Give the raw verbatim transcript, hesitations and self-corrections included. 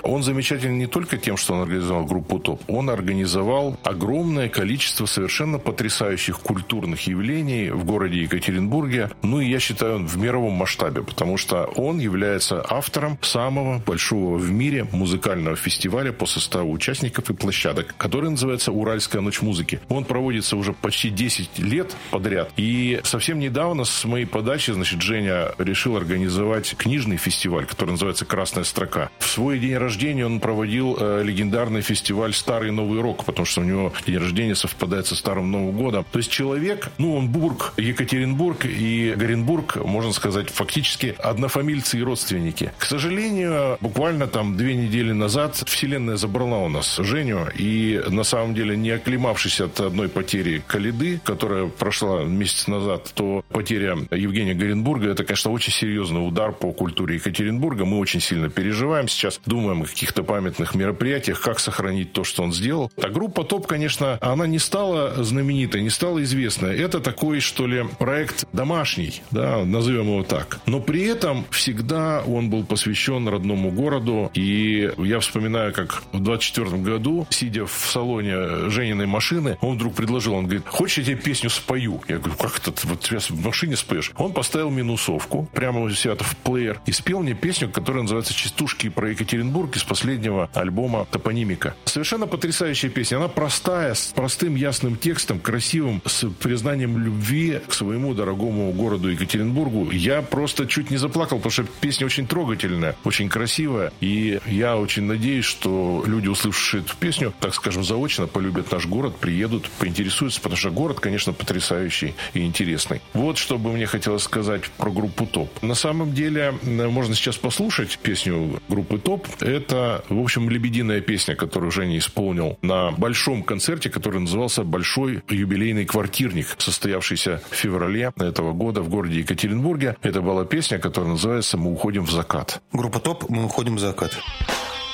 Он замечателен не только тем, что он организовал группу ТОП, он организовал огромное количество совершенно потрясающих культурных явлений в городе Екатеринбурге. Ну и я считаю, он в мировом масштабе, потому что он является автором самого большого в мире музыкального фестиваля по составу участников и площадок, который называется «Уральская ночь музыки». Он проводится уже почти десять лет подряд. И совсем недавно с моей подачи, значит, Женя решил организовать книжный фестиваль, который называется «Красная строка». В свой день рождения он проводил э, легендарный фестиваль «Старый Новый рок», потому что у него день рождения совпадает со Старым Новым годом. То есть человек, ну, он Бург, Екатеринбург и Горенбург, можно сказать, фактически однофамильцы и родственники. К сожалению, буквально там две недели назад вселенная забрала у нас Женю, и на самом деле, не оклемавшись от одной потери Коляды, которая прошла месяц назад, то потеря Евгения Горенбурга — это, конечно, очень серьезный удар по культуре Екатеринбурга. Мы очень сильно переживаем сейчас, думаем о каких-то памятных мероприятиях, как сохранить то, что он сделал. А группа ТОП, конечно, она не стала знаменитой, не стала известной. Это такой, что ли, проект домашний, да, назовем его так. Но при этом всегда он был посвящен родному городу. И я вспоминаю, как в двадцать четвёртом году, сидя в салоне Жениной машины, он вдруг предложил, он говорит: хочешь, я тебе песню спою? Я говорю: как это, вот тебя в машине споешь? Он поставил минусовку прямо у себя в плеер и спел мне песню, которая называется «Частушки про Екатеринбург» из последнего альбома «Топонимика». Совершенно потрясающая песня. Она простая, с простым ясным текстом, красивым, с признанием любви к своему дорогому городу Екатеринбургу. Я просто чуть не заплакал, потому что песня очень трогательная, очень красивая. И я очень надеюсь, что люди, услышавшие эту песню, так скажем, заочно полюбят наш город, приедут, поинтересуются, потому что город, конечно, потрясающий и интересный. Вот что бы мне хотелось сказать про группу ТОП. На самом деле, можно сейчас послушать песню группы ТОП. Это, в общем, лебединая песня, которую Женя исполнил на большом концерте, который назывался «Большой юбилейный квартирник», состоявшийся в феврале этого года в городе Екатеринбурге. Это была песня, которая называется «Мы уходим в закат». Группа ТОП «Мы уходим в закат».